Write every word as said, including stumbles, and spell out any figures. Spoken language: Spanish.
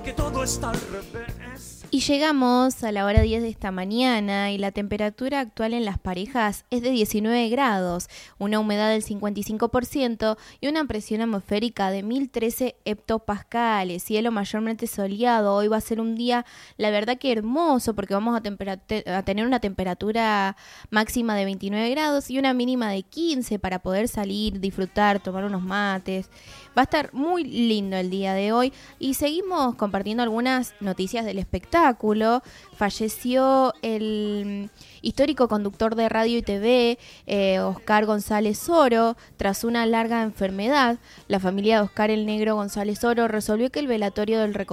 Que todo está al revés. Y llegamos a la hora diez de esta mañana y la temperatura actual en Las Parejas es de diecinueve grados, una humedad del cincuenta y cinco por ciento y una presión atmosférica de mil trece hectopascales. Cielo mayormente soleado. Hoy va a ser un día, la verdad que hermoso, porque vamos a, temperat- a tener una temperatura máxima de veintinueve grados y una mínima de quince para poder salir, disfrutar, tomar unos mates. Va a estar muy lindo el día de hoy y seguimos compartiendo algunas noticias del espectáculo. Falleció el histórico conductor de radio y T V, eh, Oscar González Oro, tras una larga enfermedad. La familia de Oscar el Negro González Oro resolvió que el velatorio del reconocido